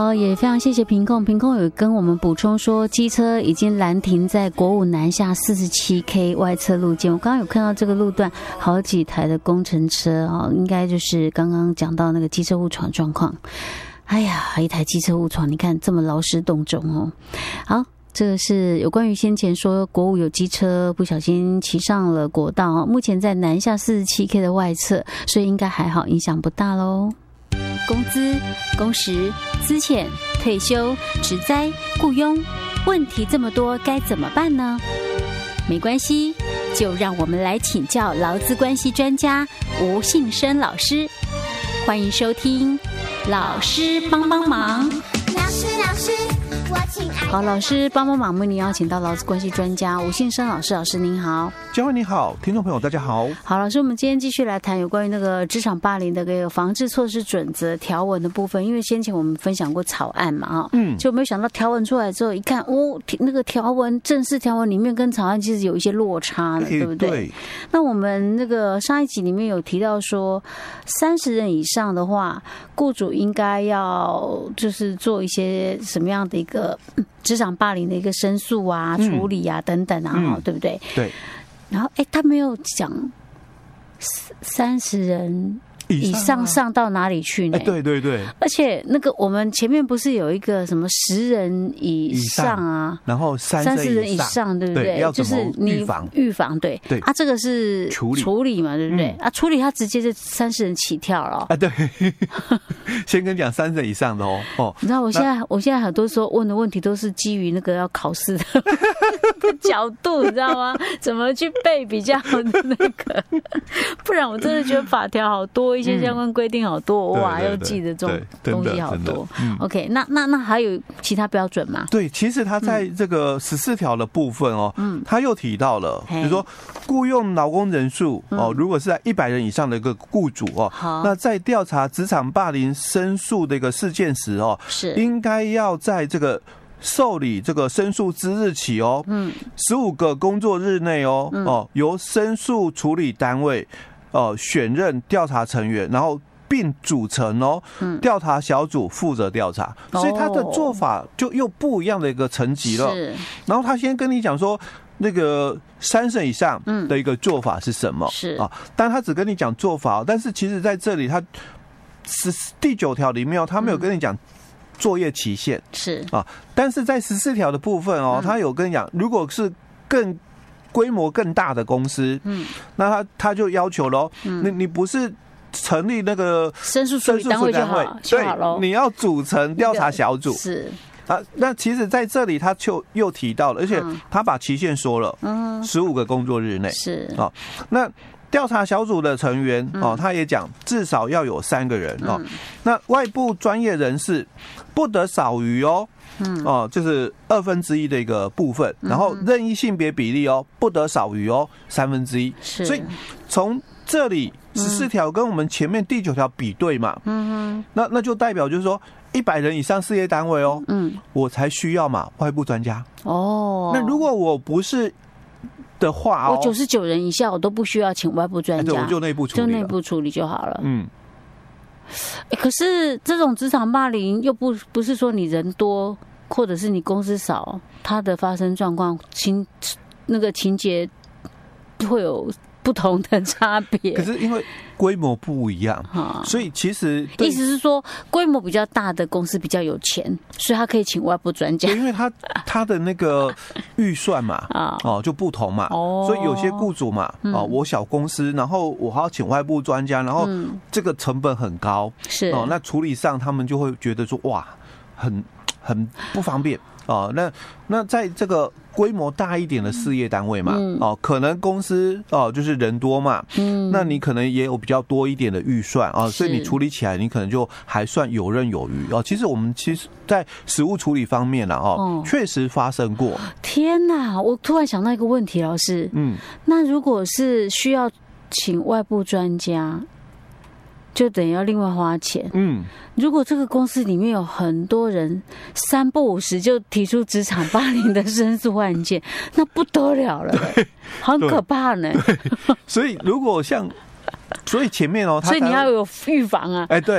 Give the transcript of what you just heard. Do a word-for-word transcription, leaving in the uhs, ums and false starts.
哦，也非常谢谢平控，平控有跟我们补充说，机车已经拦停在国五南下四十七 K 外侧路肩。我刚刚有看到这个路段好几台的工程车哦，应该就是刚刚讲到那个机车误闯状况。哎呀，一台机车误闯，你看这么劳师动众哦。好。这个是有关于先前说国五有机车不小心骑上了国道，目前在南下四十七 K 的外侧，所以应该还好，影响不大咯。工资、工时、资遣、退休、职灾、雇佣，问题这么多，该怎么办呢？没关系，就让我们来请教劳资关系专家吴信生老师。欢迎收听老师帮帮忙。老师老师我请爱好，老师帮帮忙，为您邀请到劳资关系专家吴信生老师。老师您好。 嘉惠你好，听众朋友大家好。 好，老师，我们今天继续来谈有关于那个职场霸凌的这个防治措施准则条文的部分。因为先前我们分享过草案嘛，哈，嗯，就没有想到条文出来之后，一看，哦，那个条文正式条文里面跟草案其实有一些落差了，对不对？对。那我们那个上一集里面有提到说，三十人以上的话，雇主应该要就是做一些什么样的一个职场霸凌的一个申诉啊、嗯、处理啊等等啊，嗯、对不对？ 对。 然后，哎，他没有讲三十人以上上到哪里去呢？ 哎，对对对。 而且那个我们前面不是有一个什么十人以上啊， 然后三十人以上，对不对？ 对， 就是你预防预防，对对啊，这个是处理处理嘛，对不对？啊，处理他直接就三十人起跳了啊，对。先跟你讲三十以上的哦哦， 你知道我现在我现在很多时候问的问题都是基于那个要考试的角度，你知道吗？怎么去背比较那个？不然我真的觉得法条好多。一些相关规定好多、嗯、哇，要记得这种东西好多。嗯、OK， 那那那还有其他标准吗？ 对，其实他在这个十四条的部分哦，嗯，他又提到了，比如说雇用劳工人数哦，如果是在一百人以上的一个雇主哦，嗯、那在调查职场霸凌申诉的一个事件时哦，是应该要在这个受理这个申诉之日起哦，嗯，十五个工作日内哦，嗯、哦，由申诉处理单位。呃，选任调查成员，然后并组成哦调查小组负责调查，嗯、所以他的做法就又不一样的一个层级了。是，然后他先跟你讲说，那个三审以上的一个做法是什么？是、嗯、啊，但他只跟你讲做法，但是其实在这里他十第九条里面哦，他没有跟你讲作业期限。是啊，但是在十四条的部分哦，他有跟你讲，如果是更规模更大的公司，嗯，那他他就要求喽，嗯，你你不是成立那个申诉处理单位就好， 对，你要组成调查小组， 是啊。那其实在这里他就又提到了，而且他把期限说了，嗯，十五个工作日内是啊。那调查小组的成员哦，他也讲至少要有三个人哦。那外部专业人士不得少于哦。嗯哦，就是二分之一的一个部分，然后任意性别比例哦，不得少于哦三分之一。所以从这里十四条跟我们前面第九条比对嘛，嗯，那那就代表就是说一百人以上事业单位哦，嗯，我才需要嘛外部专家哦。那如果我不是的话哦， 我九十九人以下我都不需要请外部专家， 我就内部处理， 就内部处理就好了，嗯。可是这种职场霸凌又不不是说你人多或者是你公司少，它的发生状况情那个情节会有不同的差别。 可是因为规模不一样，所以其实意思是说，规模比较大的公司比较有钱，所以他可以请外部专家。 因为他他的那个预算嘛，哦就不同嘛，哦，所以有些雇主嘛，哦我小公司，然后我还要请外部专家，然后这个成本很高，是哦，那处理上他们就会觉得说哇，很很不方便。哦，那那在这个规模大一点的事业单位嘛，嗯、哦，可能公司哦就是人多嘛，嗯，那你可能也有比较多一点的预算啊，哦，所以你处理起来你可能就还算游刃有余哦。其实我们其实在实务处理方面啦，哦，确，哦，实发生过。 天哪，我突然想到一个问题，老师，嗯，那如果是需要请外部专家，就等于要另外花钱。嗯，如果这个公司里面有很多人三不五时就提出职场霸凌的申诉案件，那不得了了，很可怕呢。 所以如果像，所以前面哦， 所以你要有预防啊。 哎，对。